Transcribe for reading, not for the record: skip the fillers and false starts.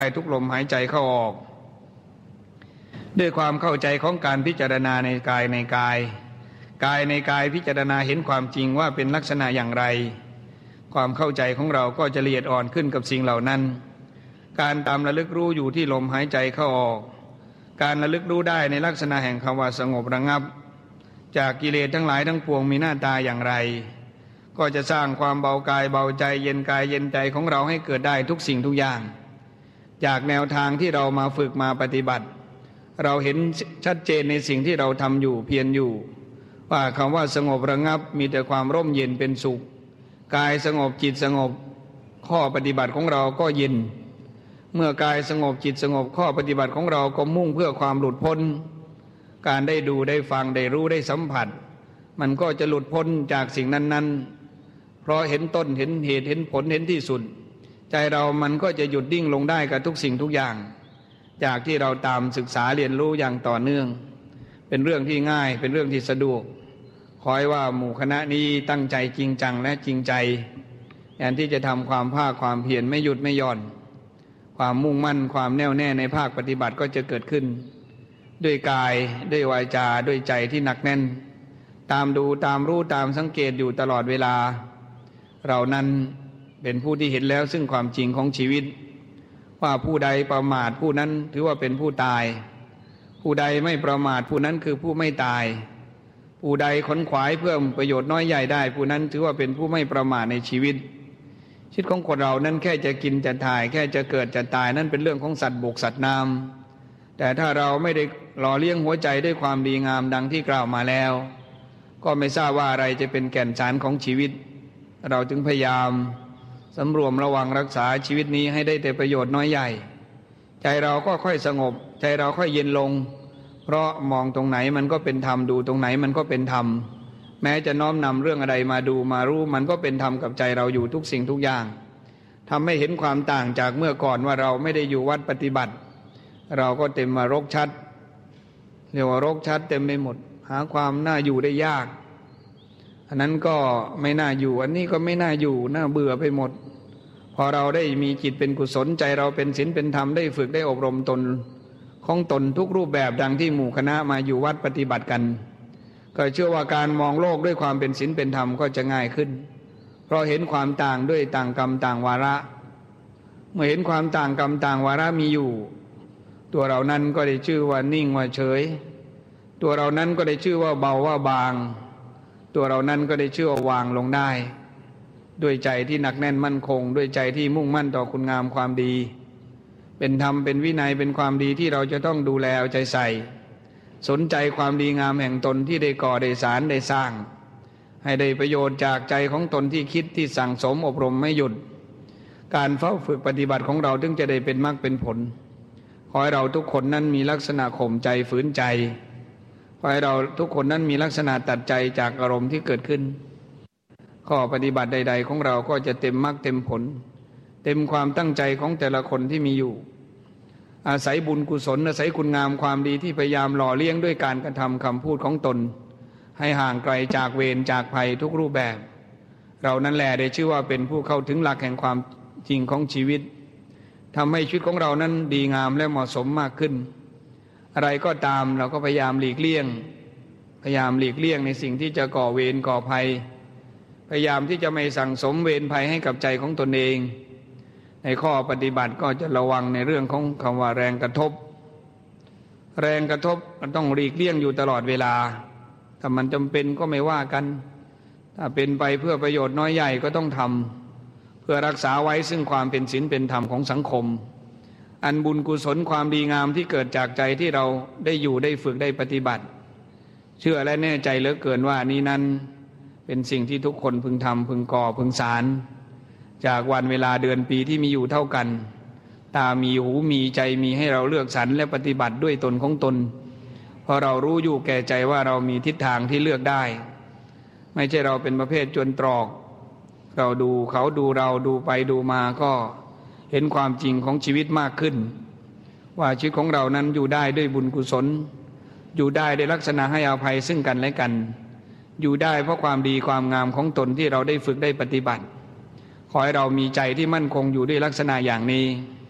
ทุกลมหายใจเข้าออกด้วยความเข้าใจของการพิจารณาในกายในกายในกายพิจารณาเห็นความจริงว่าเป็นลักษณะอย่างไรความเข้าใจของเราก็จะละเอียดอ่อนขึ้นกับสิ่งเหล่านั้นการตามระลึกรู้อยู่ที่ลมหายใจเข้าออกการระลึกรู้ได้ในลักษณะแห่งคำว่าสงบระงับจากกิเลสทั้งหลายทั้งปวงมีหน้าตาอย่างไรก็จะสร้างความเบากายเบาใจเย็นกายเย็นใจของเราให้เกิดได้ทุกสิ่งทุกอย่างจากแนวทางที่เรามาฝึกมาปฏิบัติเราเห็นชัดเจนในสิ่งที่เราทำอยู่เพียรอยู่ว่าคำว่าสงบระงับมีแต่ความร่มเย็นเป็นสุขกายสงบจิตสงบข้อปฏิบัติของเราก็เย็นเมื่อกายสงบจิตสงบข้อปฏิบัติของเราก็มุ่งเพื่อความหลุดพ้นการได้ดูได้ฟังได้รู้ได้สัมผัสมันก็จะหลุดพ้นจากสิ่งนั้นๆเพราะเห็นต้นเห็นเหตุเห็นผลเห็นที่สุดใจเรามันก็จะหยุดดิ้งลงได้กับทุกสิ่งทุกอย่างจากที่เราตามศึกษาเรียนรู้อย่างต่อเนื่องเป็นเรื่องที่ง่ายเป็นเรื่องที่สะดวกขอให้ว่าหมู่คณะนี้ตั้งใจจริงจังและจริงใจแทนที่จะทำความภาคความเพียรไม่หยุดไม่หย่อนความมุ่งมั่นความแน่วแน่ในภาคปฏิบัติก็จะเกิดขึ้นด้วยกายด้วยวาจาด้วยใจที่หนักแน่นตามดูตามรู้ตามสังเกตอยู่ตลอดเวลาเรานั้นเป็นผู้ที่เห็นแล้วซึ่งความจริงของชีวิตว่าผู้ใดประมาทผู้นั้นถือว่าเป็นผู้ตายผู้ใดไม่ประมาทผู้นั้นคือผู้ไม่ตายผู้ใดขนขวายเพื่อประโยชน์น้อยใหญ่ได้ผู้นั้นถือว่าเป็นผู้ไม่ประมาทในชีวิตชีวิตของคนเรานั้นแค่จะกินจะถ่ายแค่จะเกิดจะตายนั่นเป็นเรื่องของสัตว์บกสัตว์น้ำแต่ถ้าเราไม่ได้หล่อเลี้ยงหัวใจด้วยความดีงามดังที่กล่าวมาแล้วก็ไม่ทราบว่าอะไรจะเป็นแก่นสารของชีวิตเราจึงพยายามสำรวมระวังรักษาชีวิตนี้ให้ได้แต่ประโยชน์น้อยใหญ่ใจเราก็ค่อยสงบใจเราค่อยเย็นลงเพราะมองตรงไหนมันก็เป็นธรรมดูตรงไหนมันก็เป็นธรรมแม้จะน้อมนำเรื่องอะไรมาดูมารู้มันก็เป็นธรรมกับใจเราอยู่ทุกสิ่งทุกอย่างทำให้เห็นความต่างจากเมื่อก่อนว่าเราไม่ได้อยู่วัดปฏิบัติเราก็เต็มมารกชัดเรียกว่ารกชัดเต็มไปหมดหาความน่าอยู่ได้ยากอันนั้นก็ไม่น่าอยู่อันนี้ก็ไม่น่าอยู่น่าเบื่อไปหมดพอเราได้มีจิตเป็นกุศลใจเราเป็นศีลเป็นธรรมได้ฝึกได้อบรมตนของตนทุกรูปแบบดังที่หมู่คณะมาอยู่วัดปฏิบัติกันก็เชื่อว่าการมองโลกด้วยความเป็นศีลเป็นธรรมก็จะง่ายขึ้นเพราะเห็นความต่างด้วยต่างกรรมต่างวาระเมื่อเห็นความต่างกรรมต่างวาระมีอยู่ตัวเรานั้นก็ได้ชื่อว่านิ่งว่าเฉยตัวเรานั้นก็ได้ชื่อว่าเบาว่าบางตัวเรานั้นก็ได้ชื่อว่าวางลงได้ด้วยใจที่หนักแน่นมั่นคงด้วยใจที่มุ่งมั่นต่อคุณงามความดีเป็นธรรมเป็นวินัยเป็นความดีที่เราจะต้องดูแลเอาใจใส่สนใจความดีงามแห่งตนที่ได้ก่อได้สารได้สร้างให้ได้ประโยชน์จากใจของตนที่คิดที่สั่งสมอบรมไม่หยุดการเฝ้าฝึกปฏิบัติของเราถึงจะได้เป็นมรรคเป็นผลขอให้เราทุกคนนั้นมีลักษณะข่มใจฝืนใจขอให้เราทุกคนนั้นมีลักษณะตัดใจจากอารมณ์ที่เกิดขึ้นข้อปฏิบัติใดๆของเราก็จะเต็มมรรคเต็มผลเต็มความตั้งใจของแต่ละคนที่มีอยู่อาศัยบุญกุศลอาศัยคุณงามความดีที่พยายามหล่อเลี้ยงด้วยการกระทำคำพูดของตนให้ห่างไกลจากเวรจากภัยทุกรูปแบบเรานั้นแหละได้ชื่อว่าเป็นผู้เข้าถึงหลักแห่งความจริงของชีวิตทำให้ชีวิตของเรานั้นดีงามและเหมาะสมมากขึ้นอะไรก็ตามเราก็พยายามหลีกเลี่ยงในสิ่งที่จะก่อเวรก่อภัยพยายามที่จะไม่สั่งสมเวรภัยให้กับใจของตนเองในข้อปฏิบัติก็จะระวังในเรื่องของคำว่าแรงกระทบต้องหลีกเลี่ยงอยู่ตลอดเวลาถ้ามันจำเป็นก็ไม่ว่ากันถ้าเป็นไปเพื่อประโยชน์น้อยใหญ่ก็ต้องทำเพื่อรักษาไว้ซึ่งความเป็นศีลเป็นธรรมของสังคมอันบุญกุศลความดีงามที่เกิดจากใจที่เราได้อยู่ได้ฝึกได้ปฏิบัติเชื่อและแน่ใจเหลือเกินว่านี้นั้นเป็นสิ่งที่ทุกคนพึงทำพึงก่อพึงสารจากวันเวลาเดือนปีที่มีอยู่เท่ากันตามีหูมีใจมีให้เราเลือกสรรและปฏิบัติด้วยตนของตนเพราะเรารู้อยู่แก่ใจว่าเรามีทิศทางที่เลือกได้ไม่ใช่เราเป็นประเภทจวนตรอกเราดูเขาดูเราดูไปดูมาก็เห็นความจริงของชีวิตมากขึ้นว่าชีวิตของเรานั้นอยู่ได้ด้วยบุญกุศลอยู่ได้ด้วยลักษณะให้อภัยซึ่งกันและกันอยู่ได้เพราะความดีความงามของตนที่เราได้ฝึกได้ปฏิบัติขอให้เรามีใจที่มั่นคงอยู่ด้วยลักษณะอย่างนี้